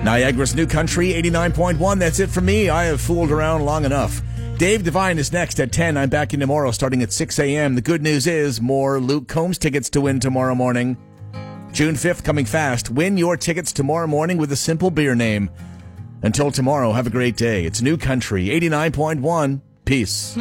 Niagara's New Country, 89.1. That's it for me. I have fooled around long enough. Dave Devine is next at 10. I'm back in tomorrow starting at 6 a.m. The good news is more Luke Combs tickets to win tomorrow morning. June 5th coming fast. Win your tickets tomorrow morning with a simple beer name. Until tomorrow, have a great day. It's New Country, 89.1. Peace.